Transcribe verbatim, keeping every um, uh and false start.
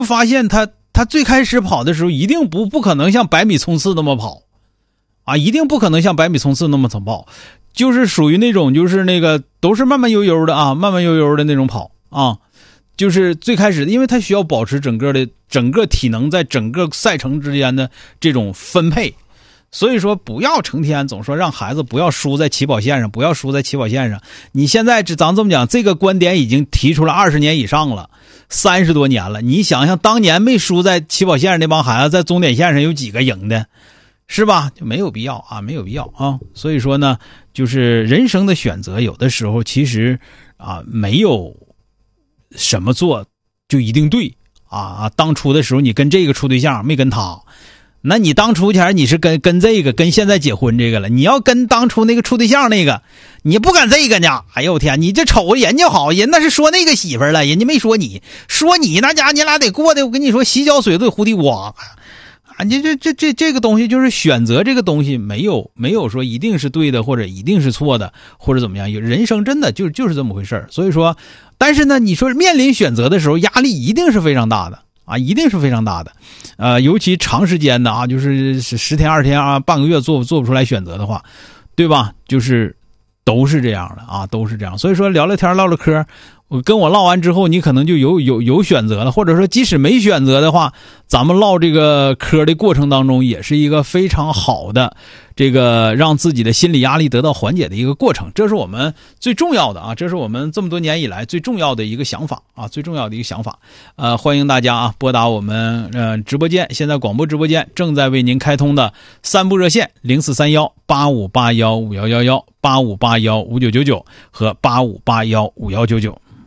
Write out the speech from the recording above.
发现他他最开始跑的时候一定不不可能像百米冲刺那么跑啊，一定不可能像百米冲刺那么怎么跑，就是属于那种就是那个都是慢慢悠悠的啊，慢慢悠悠的那种跑啊，就是最开始因为他需要保持整个的整个体能在整个赛程之间的这种分配，所以说不要成天总说让孩子不要输在起跑线上，不要输在起跑线上。你现在咱这么讲，这个观点已经提出了二十年以上了，三十多年了。你想想当年没输在起跑线上那帮孩子在终点线上有几个赢的，是吧？就没有必要啊，没有必要啊。所以说呢，就是人生的选择有的时候其实啊没有什么做就一定对啊。当初的时候你跟这个处对象没跟他，那你当初前你是跟跟这个跟现在结婚这个了，你要跟当初那个处对象那个，你不敢这个呢？哎呦我天，你这瞅人家好，人那是说那个媳妇了，人家没说你，说你那家你俩得过的，我跟你说洗脚水都得胡地瓜啊！你这这这这个东西就是选择这个东西没有没有说一定是对的或者一定是错的或者怎么样，人生真的就就是这么回事。所以说，但是呢，你说面临选择的时候，压力一定是非常大的。啊，一定是非常大的，呃，尤其长时间的啊，就是十天、二十天啊，半个月做做不出来选择的话，对吧？就是都是这样的啊，都是这样。所以说聊聊天、唠唠嗑，我跟我唠完之后，你可能就有有有选择了，或者说即使没选择的话，咱们唠这个嗑的过程当中，也是一个非常好的这个让自己的心理压力得到缓解的一个过程。这是我们最重要的啊，这是我们这么多年以来最重要的一个想法啊，最重要的一个想法。呃，欢迎大家啊拨打我们呃直播间，现在广播直播间正在为您开通的三部热线零四三幺八五八幺五幺幺幺、八五八幺五九九九和八五八幺五幺九九。